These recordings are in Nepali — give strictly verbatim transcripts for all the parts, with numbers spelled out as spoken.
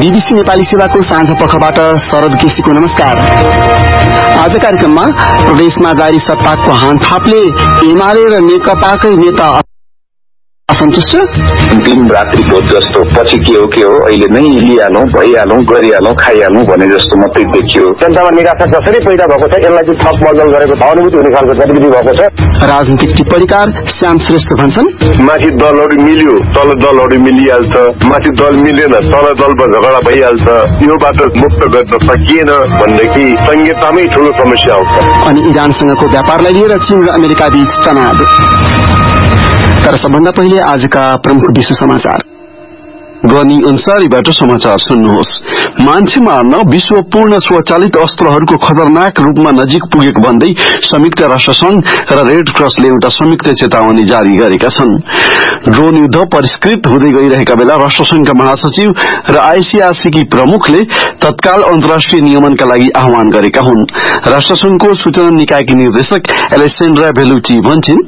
बीबीसी नेपाली सेवाको साँझ पखबाट शरद केसीको नमस्कार। आज कार्यक्रममा प्रदेशमा जारी सत्ताको हानथापले एमाले र नेकपाकै नेता असन्तुष्ट, अन्तिम रात्रिको जस्तो पछि के हो के हो अहिले नै लिइहालौं, भइहालौं, गरिहालौं, खाइहालौं भने जस्तो मात्रै देखियो। जनतामा निराशा कसरी पैदा भएको छ, यसलाई चाहिँ थप मजल गरेको छ, अनुभूति हुने खालको गतिविधि भएको छ। राजनीतिक टिप्पणीकार श्याम श्रेष्ठ भन्छन्, माथि दलहरू मिल्यो, तल दलहरू मिलिहाल्छ, माथि दल मिलेन, तल दलमा झगडा भइहाल्छ, योबाट मुक्त गर्न सकिएन भनेदेखि संहितामै ठूलो समस्या आउँछ। अनि इरानसँगको व्यापारलाई लिएर चीन र अमेरिका बीच तनाव। तर सबभन्दा पहिले आजका प्रमुख विश्व समाचार। गनी अन्सारीबाट समाचार सुन्नुहोस्। मान्छे मार्न विश्व पूर्ण स्वचालित अस्त्रहरूको खतरनाक रूपमा नजिक पुगेको भन्दै संयुक्त राष्ट्रसंघ र रेड क्रसले एउटा संयुक्त चेतावनी जारी गरेका छन्। ड्रोन युद्ध परिष्कृत हुँदै गइरहेका बेला राष्ट्रसंघका महासचिव र आईसीआरसीकी प्रमुखले तत्काल अन्तर्राष्ट्रिय नियमनका लागि आह्वान गरेका हुन्। राष्ट्रसंघको सूचना निकायकी निर्देशक एलेसेन्ड्रा भेलुची भन्छन्,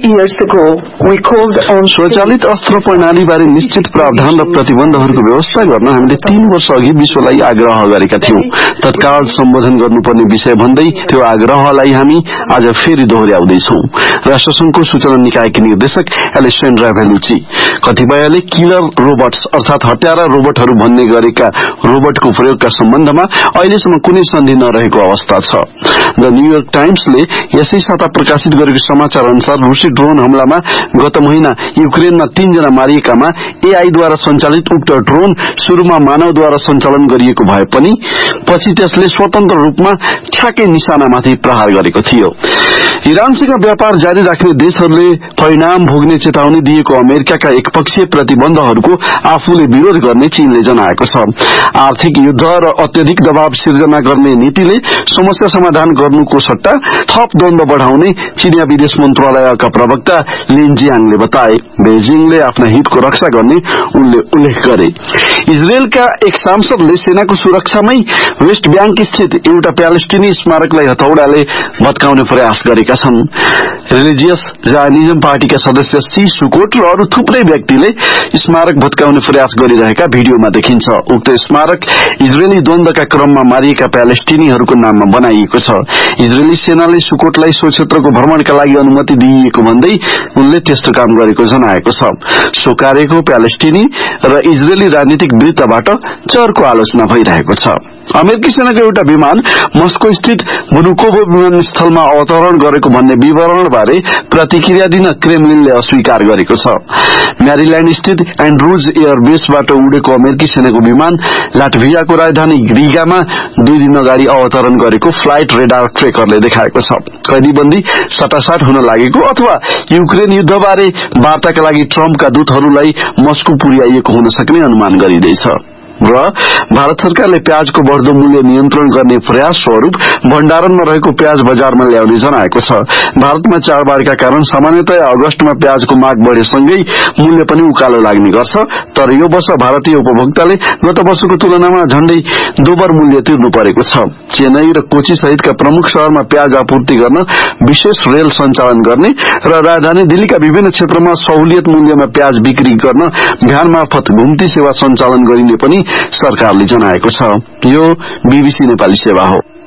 स्वचालित अस्त्र प्रणालीबारे निश्चित प्रावधान र प्रतिबन्धहरूको व्यवस्था गर्न हामीले तीन वर्ष अघि विश्वलाई आग्रह गरेका थियौं। तत्काल सम्बोधन गर्नुपर्ने विषय भन्दै त्यो आग्रहलाई हामी आज फेरि दोहोर्याउँदैछौं। राष्ट्रसंघको सूचना निकायकी निर्देशक एलेसेन्ड्रा भेलुची, कतिपयले किलर रोबोट्स अर्थात हत्यारा रोबोटहरू भन्ने गरेका रोबोटको प्रयोगका सम्बन्धमा अहिलेसम्म कुनै सन्धि नरहेको अवस्था छ। द न्यूयोर्क टाइम्सले यसै साता प्रकाशित गरेको समाचार अनुसार रूसी ड्रोन हमलामा गत महिना युक्रेनमा तीनजना मारिएकामा एआईद्वारा सञ्चालित उक्त ड्रोन शुरूमा मानवद्वारा सञ्चालन गरिएको भए पनि पछि त्यसले स्वतन्त्र रूपमा ठ्याक्कै निशानामाथि प्रहार गरेको थियो। इरानसँग व्यापार जारी राख्ने देशहरूले परिणाम भोग्ने चेतावनी दिएको अमेरिकाका एकपक्षीय प्रतिबन्धहरूको आफूले विरोध गर्ने चीनले जनाएको छ। आर्थिक युद्ध र अत्यधिक दबाव सिर्जना गर्ने नीतिले समस्या समाधान गर्नुको सट्टा थप द्वन्द्व बढ़ाउने चीनिया विदेश मन्त्रालयका प्रवक्ता लिन जियांगले बताए। बेजिङले आफ्ना हितको रक्षा गर्ने उनले उल्लेख गरे। इजरायलका एक सांसदले सेनाको सुरक्षामै वेस्ट ब्याङ्क स्थित एउटा प्यालेस्टिनी स्मारकलाई हथौडाले भत्काउने प्रयास गरेका छन्। रिलिजियस जायनिजम पार्टीका सदस्य सी सुकोट र अरू थुप्रै व्यक्तिले स्मारक भत्काउने प्रयास गरिरहेका भिडियोमा देखिन्छ। उक्त स्मारक इजरायली द्वन्द्वका क्रममा मारिएका प्यालेस्टिनीहरूको नाममा बनाइएको छ। इजरायली सेनाले सुकोटलाई सो क्षेत्रको भ्रमणका लागि अनुमति दिइएको भन्दै उनले त्यस्तो काम गरेको जनाएको छ। सो कार्यको प्यालेस्टिनी र इजरायली राजनीतिक वृत्तबाट चर्को आलोचना भइरहेको छ। अमेरिकी सेनाको एउटा विमान मस्को स्थित भुनुकोभो विमानस्थलमा अवतरण गरेको भन्ने विवरणबारे प्रतिक्रिया दिन क्रेमलिनले अस्वीकार गरेको छ। म्यारील्याण्ड स्थित एन्ड्रुज एयरबेसबाट उडेको अमेरिकी सेनाको विमान लाटभियाको राजधानी रिगामा दुई दिन अगाडि अवतरण गरेको फ्लाइट रेडार ट्रेकरले देखाएको छ। कैदीबन्दी सटासाट हुन लागेको अथवा युक्रेन युद्धबारे वार्ताका लागि ट्रम्पका दूतहरूलाई मस्को पुर्याइएको हुन सक्ने अनुमान गरिँदैछ। र भारत सरकारले प्याजको बढ्दो मूल्य नियन्त्रण गर्ने प्रयास स्वरूप भण्डारणमा रहेको प्याज बजारमा ल्याउने जनाएको छ। भारतमा चाडबाडका कारण सामान्यतया अगस्तमा प्याजको माग बढेसँगै मूल्य पनि उकालो लाग्ने गर्छ। तर यो वर्ष भारतीय उपभोक्ताले गत वर्षको तुलनामा झण्डै दोब्बर मूल्य तिर्नु परेको छ। चेन्नई र कोची सहितका प्रमुख शहरमा प्याज आपूर्ति गर्न विशेष रेल सञ्चालन गर्ने र राजधानी दिल्लीका विभिन्न क्षेत्रमा सहुलियत मूल्यमा प्याज बिक्री गर्न भ्यान मार्फत घुम्ती सेवा सञ्चालन गरिने पनि सरकारले जनाएको छ। यो बीबीसी नेपाली सेवा हो।